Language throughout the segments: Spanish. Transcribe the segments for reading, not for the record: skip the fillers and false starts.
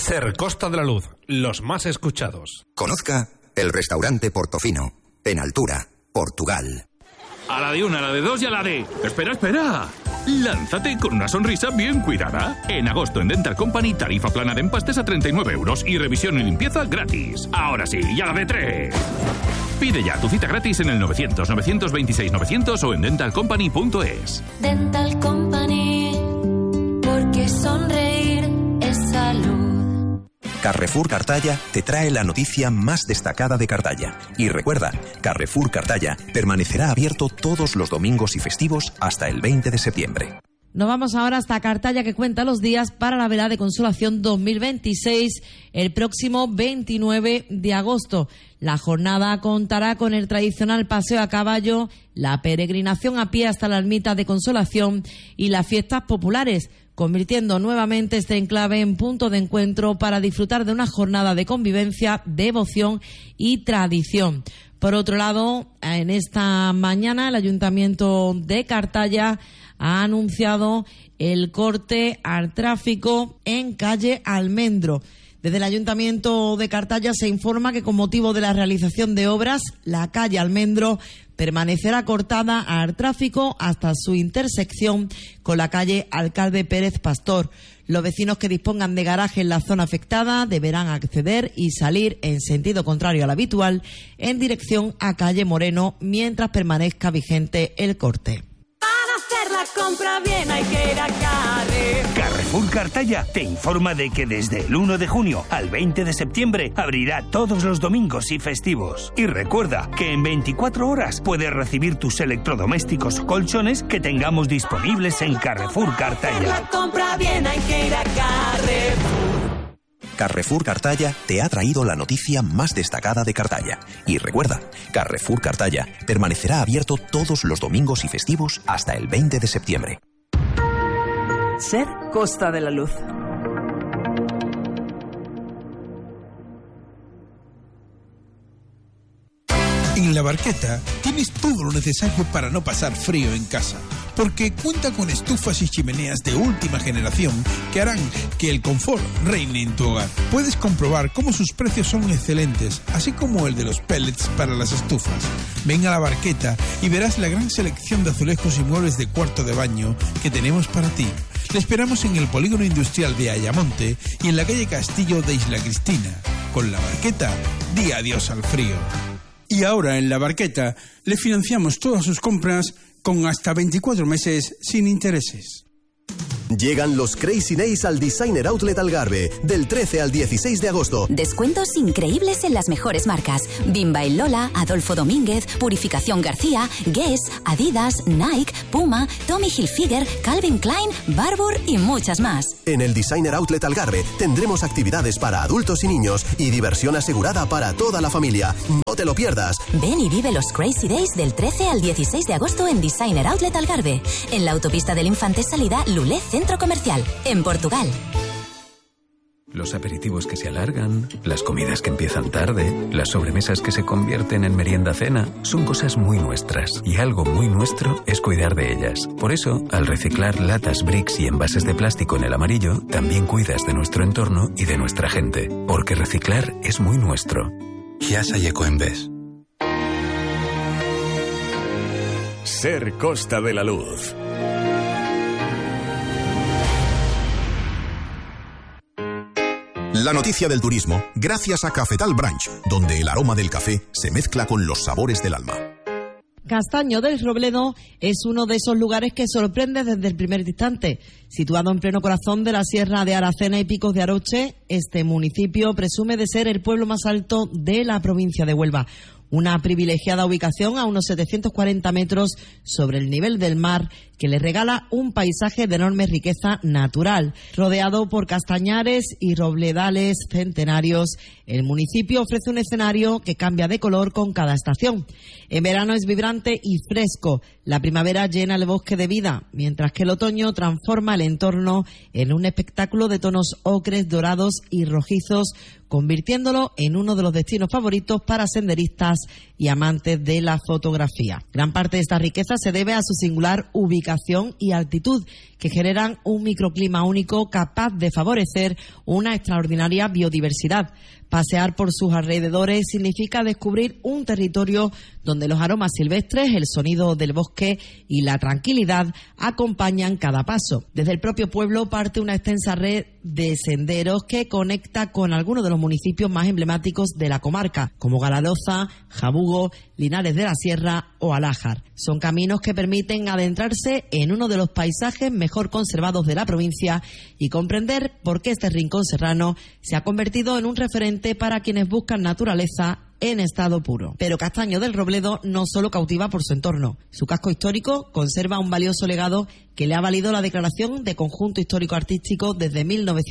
Ser Costa de la Luz, los más escuchados. Conozca el restaurante Portofino, en Altura, Portugal. A la de una, a la de dos y a la de... ¡Espera! Lánzate con una sonrisa bien cuidada. En agosto en Dental Company, tarifa plana de empastes a 39 € y revisión y limpieza gratis. Ahora sí, y a la de 3. Pide ya tu cita gratis en el 900-926-900 o en dentalcompany.es. Dental Company, porque sonreír es salud. Carrefour Cartaya te trae la noticia más destacada de Cartaya. Y recuerda, Carrefour Cartaya permanecerá abierto todos los domingos y festivos hasta el 20 de septiembre. Nos vamos ahora hasta Cartaya, que cuenta los días para la velada de Consolación 2026 el próximo 29 de agosto. La jornada contará con el tradicional paseo a caballo, la peregrinación a pie hasta la ermita de Consolación y las fiestas populares, convirtiendo nuevamente este enclave en punto de encuentro para disfrutar de una jornada de convivencia, devoción y tradición. Por otro lado, en esta mañana el Ayuntamiento de Cartaya ha anunciado el corte al tráfico en calle Almendro. Desde el Ayuntamiento de Cartaya se informa que con motivo de la realización de obras, la calle Almendro permanecerá cortada al tráfico hasta su intersección con la calle Alcalde Pérez Pastor. Los vecinos que dispongan de garaje en la zona afectada deberán acceder y salir en sentido contrario al habitual en dirección a calle Moreno mientras permanezca vigente el corte. La compra bien hay que ir a Carrefour Cartaya te informa de que desde el 1 de junio al 20 de septiembre abrirá todos los domingos y festivos. Y recuerda que en 24 horas puedes recibir tus electrodomésticos o colchones que tengamos disponibles en Carrefour Cartaya. La compra bien hay que ir a Carrefour. Carrefour Cartaya te ha traído la noticia más destacada de Cartaya. Y recuerda, Carrefour Cartaya permanecerá abierto todos los domingos y festivos hasta el 20 de septiembre. Ser Costa de la Luz. En La Barqueta tienes todo lo necesario para no pasar frío en casa, porque cuenta con estufas y chimeneas de última generación que harán que el confort reine en tu hogar. Puedes comprobar cómo sus precios son excelentes, así como el de los pellets para las estufas. Ven a La Barqueta y verás la gran selección de azulejos y muebles de cuarto de baño que tenemos para ti. Le esperamos en el polígono industrial de Ayamonte y en la calle Castillo de Isla Cristina. Con La Barqueta, di adiós al frío. Y ahora en La Barqueta le financiamos todas sus compras con hasta 24 meses sin intereses. Llegan los Crazy Days al Designer Outlet Algarve, del 13 al 16 de agosto. Descuentos increíbles en las mejores marcas: Bimba y Lola, Adolfo Domínguez, Purificación García, Guess, Adidas, Nike, Puma, Tommy Hilfiger, Calvin Klein, Barbour y muchas más. En el Designer Outlet Algarve tendremos actividades para adultos y niños y diversión asegurada para toda la familia. No te lo pierdas. Ven y vive los Crazy Days del 13 al 16 de agosto en Designer Outlet Algarve, en la autopista del Infante salida Lulé Centro Comercial, en Portugal. Los aperitivos que se alargan, las comidas que empiezan tarde, las sobremesas que se convierten en merienda-cena, son cosas muy nuestras, y algo muy nuestro es cuidar de ellas. Por eso, al reciclar latas, bricks y envases de plástico en el amarillo, también cuidas de nuestro entorno y de nuestra gente, porque reciclar es muy nuestro. Chiasa y Ecoembes. Ser Costa de la Luz. La noticia del turismo, gracias a Cafetal Branch, donde el aroma del café se mezcla con los sabores del alma. Castaño del Robledo es uno de esos lugares que sorprende desde el primer instante. Situado en pleno corazón de la Sierra de Aracena y Picos de Aroche, este municipio presume de ser el pueblo más alto de la provincia de Huelva. Una privilegiada ubicación a unos 740 metros sobre el nivel del mar que le regala un paisaje de enorme riqueza natural. Rodeado por castañares y robledales centenarios, el municipio ofrece un escenario que cambia de color con cada estación. En verano es vibrante y fresco. La primavera llena el bosque de vida, mientras que el otoño transforma el entorno en un espectáculo de tonos ocres, dorados y rojizos, convirtiéndolo en uno de los destinos favoritos para senderistas y amantes de la fotografía. Gran parte de esta riqueza se debe a su singular ubicación y altitud, que generan un microclima único capaz de favorecer una extraordinaria biodiversidad. Pasear por sus alrededores significa descubrir un territorio donde los aromas silvestres, el sonido del bosque y la tranquilidad acompañan cada paso. Desde el propio pueblo parte una extensa red de senderos que conecta con algunos de los municipios más emblemáticos de la comarca, como Galadoza, Jabugo, Linares de la Sierra o Alájar. Son caminos que permiten adentrarse en uno de los paisajes mejor conservados de la provincia y comprender por qué este rincón serrano se ha convertido en un referente para quienes buscan naturaleza en estado puro. Pero Castaño del Robledo no solo cautiva por su entorno. Su casco histórico conserva un valioso legado que le ha valido la declaración de conjunto histórico-artístico desde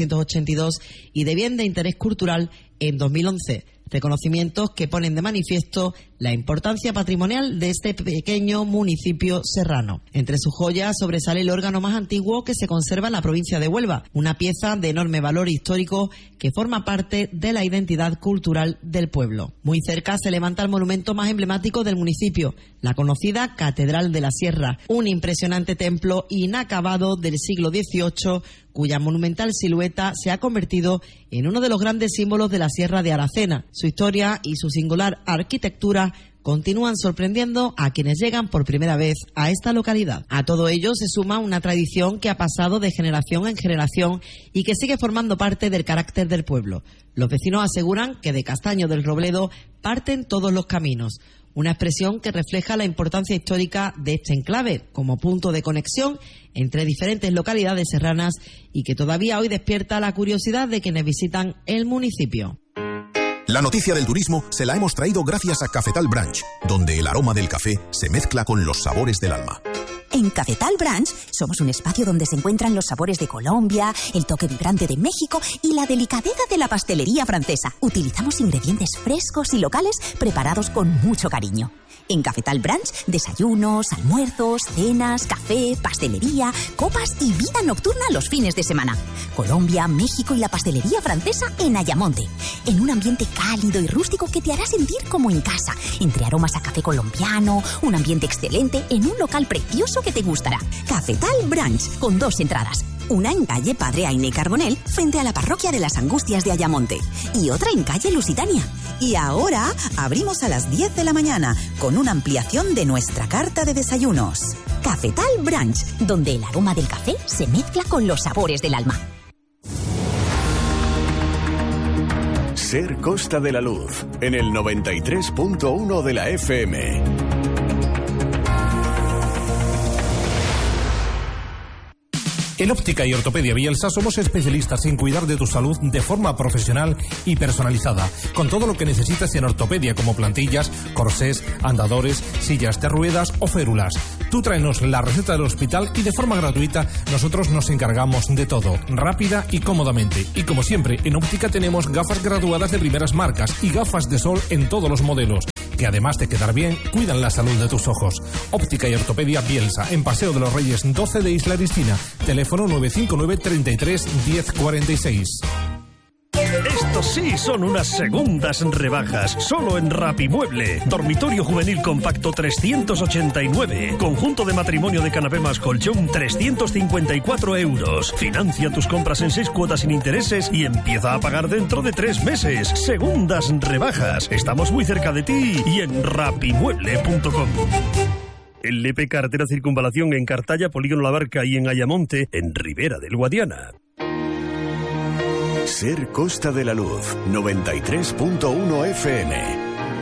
1982 y de bien de interés cultural en 2011. Reconocimientos que ponen de manifiesto la importancia patrimonial de este pequeño municipio serrano. Entre sus joyas sobresale el órgano más antiguo que se conserva en la provincia de Huelva, una pieza de enorme valor histórico que forma parte de la identidad cultural del pueblo. Muy cerca se levanta el monumento más emblemático del municipio, la conocida Catedral de la Sierra, un impresionante templo inacabado del siglo XVIII, cuya monumental silueta se ha convertido en uno de los grandes símbolos de la Sierra de Aracena. Su historia y su singular arquitectura continúan sorprendiendo a quienes llegan por primera vez a esta localidad. A todo ello se suma una tradición que ha pasado de generación en generación y que sigue formando parte del carácter del pueblo. Los vecinos aseguran que de Castaño del Robledo parten todos los caminos, una expresión que refleja la importancia histórica de este enclave como punto de conexión entre diferentes localidades serranas y que todavía hoy despierta la curiosidad de quienes visitan el municipio. La noticia del turismo se la hemos traído gracias a Cafetal Branch, donde el aroma del café se mezcla con los sabores del alma. En Cafetal Branch somos un espacio donde se encuentran los sabores de Colombia, el toque vibrante de México y la delicadeza de la pastelería francesa. Utilizamos ingredientes frescos y locales preparados con mucho cariño. En Cafetal Branch, desayunos, almuerzos, cenas, café, pastelería, copas y vida nocturna los fines de semana. Colombia, México y la pastelería francesa en Ayamonte. En un ambiente cálido y rústico que te hará sentir como en casa. Entre aromas a café colombiano, un ambiente excelente en un local precioso que te gustará. Cafetal Branch, con 2 entradas. Una en calle Padre Aine Carbonell, frente a la parroquia de las Angustias de Ayamonte. Y otra en calle Lusitania. Y ahora abrimos a las 10 de la mañana, con una ampliación de nuestra carta de desayunos. Cafetal Branch, donde el aroma del café se mezcla con los sabores del alma. Ser Costa de la Luz, en el 93.1 de la FM. En Óptica y Ortopedia Bielsa somos especialistas en cuidar de tu salud de forma profesional y personalizada, con todo lo que necesitas en ortopedia como plantillas, corsés, andadores, sillas de ruedas o férulas. Tú tráenos la receta del hospital y de forma gratuita nosotros nos encargamos de todo, rápida y cómodamente. Y como siempre, en Óptica tenemos gafas graduadas de primeras marcas y gafas de sol en todos los modelos, que además de quedar bien, cuidan la salud de tus ojos. Óptica y Ortopedia Bielsa, en Paseo de los Reyes 12 de Isla Cristina. Teléfono 959 33 1046. Estos sí son unas segundas rebajas, solo en Rapimueble. Dormitorio juvenil compacto 389. Conjunto de matrimonio de canapé más colchón 354 euros. Financia tus compras en 6 cuotas sin intereses y empieza a pagar dentro de 3 meses. Segundas rebajas. Estamos muy cerca de ti y en rapimueble.com. El Lepe Carretera Circunvalación en Cartaya, Polígono La Barca y en Ayamonte, en Ribera del Guadiana. Ser Costa de la Luz, 93.1 FM.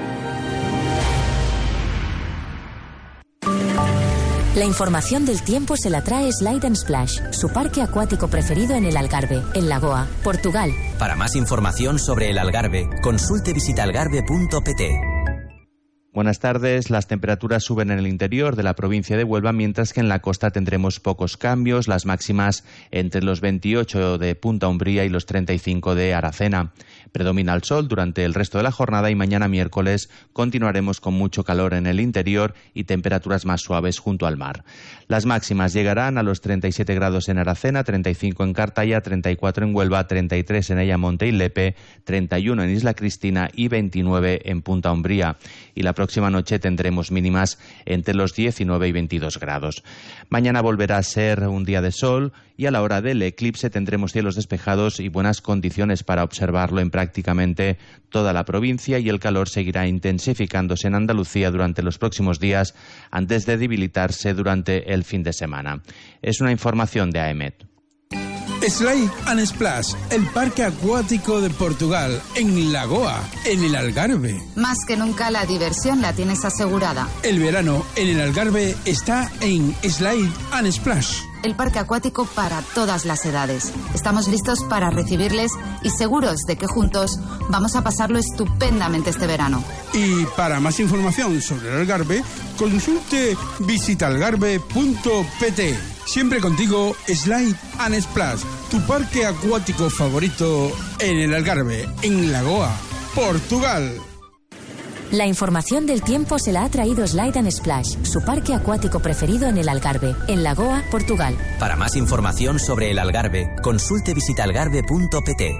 La información del tiempo se la trae Slide & Splash, su parque acuático preferido en el Algarve, en Lagoa, Portugal. Para más información sobre el Algarve, consulte visitaalgarve.pt. Buenas tardes. Las temperaturas suben en el interior de la provincia de Huelva, mientras que en la costa tendremos pocos cambios, las máximas entre los 28 de Punta Umbría y los 35 de Aracena. Predomina el sol durante el resto de la jornada y mañana miércoles continuaremos con mucho calor en el interior y temperaturas más suaves junto al mar. Las máximas llegarán a los 37 grados en Aracena, 35 en Cartaya, 34 en Huelva, 33 en Ayamonte y Lepe, 31 en Isla Cristina y 29 en Punta Umbría. Y la próxima noche tendremos mínimas entre los 19 y 22 grados. Mañana volverá a ser un día de sol y a la hora del eclipse tendremos cielos despejados y buenas condiciones para observarlo en prácticamente toda la provincia, y el calor seguirá intensificándose en Andalucía durante los próximos días antes de debilitarse durante el fin de semana. Es una información de AEMET. Slide and Splash, el parque acuático de Portugal, en Lagoa, en el Algarve. Más que nunca la diversión la tienes asegurada. El verano en el Algarve está en Slide and Splash. El parque acuático para todas las edades. Estamos listos para recibirles y seguros de que juntos vamos a pasarlo estupendamente este verano. Y para más información sobre el Algarve, consulte visitalgarve.pt. Siempre contigo, Slide and Splash, tu parque acuático favorito en el Algarve, en Lagoa, Portugal. La información del tiempo se la ha traído Slide and Splash, su parque acuático preferido en el Algarve, en Lagoa, Portugal. Para más información sobre el Algarve, consulte visitalgarve.pt.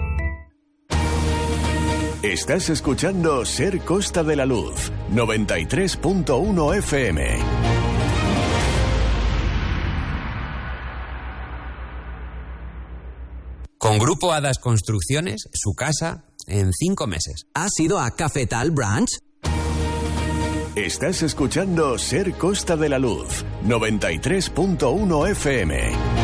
Estás escuchando Ser Costa de la Luz, 93.1 FM. Con Grupo Hadas Construcciones, su casa en 5 meses. ¿Has ido a Cafetal Branch? Estás escuchando Ser Costa de la Luz, 93.1 FM.